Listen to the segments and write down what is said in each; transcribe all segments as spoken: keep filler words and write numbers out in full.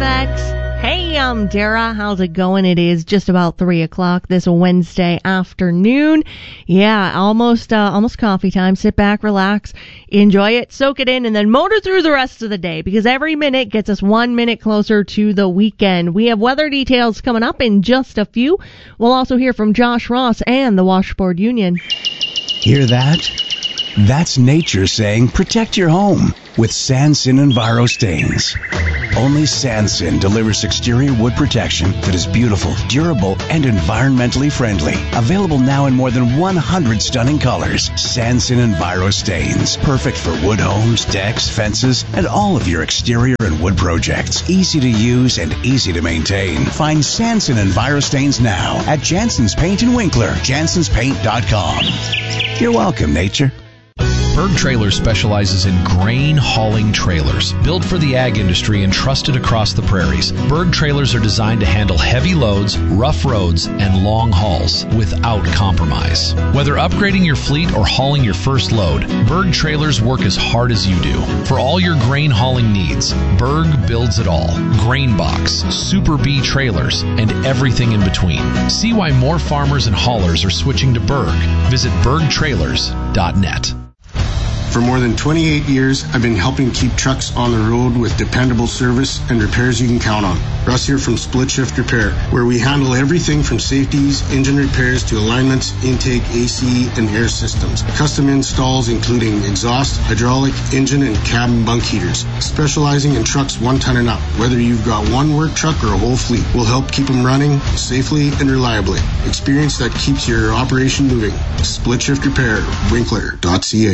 Effects. Hey, I'm Dara. How's it going? It is just about three o'clock this Wednesday afternoon. Yeah, almost, uh, almost coffee time. Sit back, relax, enjoy it, soak it in, and then motor through the rest of the day, because every minute gets us one minute closer to the weekend. We have weather details coming up in just a few. We'll also hear from Josh Ross and the Washboard Union. Hear that? That's nature saying protect your home with Sansin Enviro stains. Only Sansin delivers exterior wood protection that is beautiful, durable, and environmentally friendly. Available now in more than one hundred stunning colors. Sansin Enviro stains. Perfect for wood homes, decks, fences, and all of your exterior and wood projects. Easy to use and easy to maintain. Find Sansin Enviro stains now at Jansen's Paint in Winkler. Jansens Paint dot com. You're welcome, nature. Berg Trailers specializes in grain hauling trailers, built for the ag industry and trusted across the prairies. Berg Trailers are designed to handle heavy loads, rough roads, and long hauls without compromise. Whether upgrading your fleet or hauling your first load, Berg Trailers work as hard as you do. For all your grain hauling needs, Berg builds it all. Grain box, Super B trailers, and everything in between. See why more farmers and haulers are switching to Berg. Visit berg trailers dot net. For more than twenty-eight years, I've been helping keep trucks on the road with dependable service and repairs you can count on. Russ here from Split Shift Repair, where we handle everything from safeties, engine repairs to alignments, intake, A C, and air systems. Custom installs including exhaust, hydraulic, engine, and cabin bunk heaters. Specializing in trucks one ton and up. Whether you've got one work truck or a whole fleet, we'll help keep them running safely and reliably. Experience that keeps your operation moving. Split Shift Repair, winkler dot c a.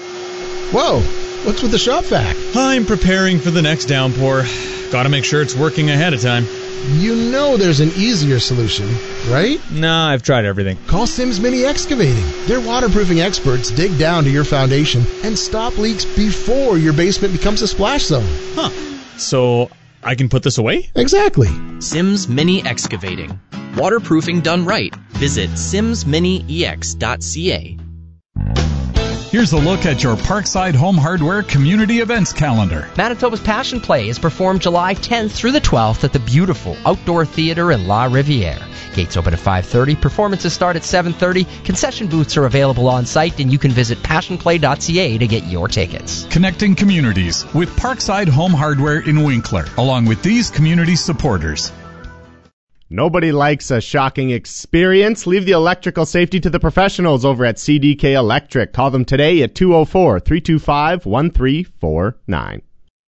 Whoa, what's with the shop vac? I'm preparing for the next downpour. Gotta make sure it's working ahead of time. You know there's an easier solution, right? Nah, I've tried everything. Call Sims Mini Excavating. Their waterproofing experts dig down to your foundation and stop leaks before your basement becomes a splash zone. Huh. So I can put this away? Exactly. Sims Mini Excavating. Waterproofing done right. Visit sims mini e x dot c a. Here's a look at your Parkside Home Hardware Community Events calendar. Manitoba's Passion Play is performed July tenth through the twelfth at the beautiful Outdoor Theatre in La Riviere. Gates open at five thirty. Performances start at seven thirty. Concession booths are available on site, and you can visit passion play dot c a to get your tickets. Connecting communities with Parkside Home Hardware in Winkler, along with these community supporters. Nobody likes a shocking experience. Leave the electrical safety to the professionals over at C D K Electric. Call them today at two oh four, three two five, one three four nine.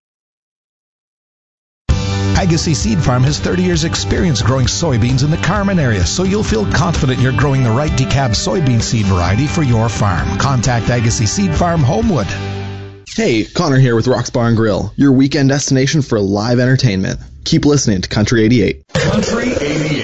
Agassi Seed Farm has thirty years experience growing soybeans in the Carmen area, so you'll feel confident you're growing the right decab soybean seed variety for your farm. Contact Agassi Seed Farm, Homewood. Hey, Connor here with Rock's Bar and Grill, your weekend destination for live entertainment. Keep listening to Country eighty-eight. Country eighty-eight.